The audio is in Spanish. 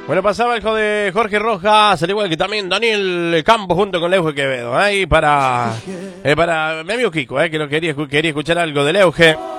Bueno, pasaba el hijo de Jorge Rojas, al igual que también Daniel Campos junto con Leuge Quevedo. Y para mi amigo Kiko, que lo quería escuchar algo de Leuge.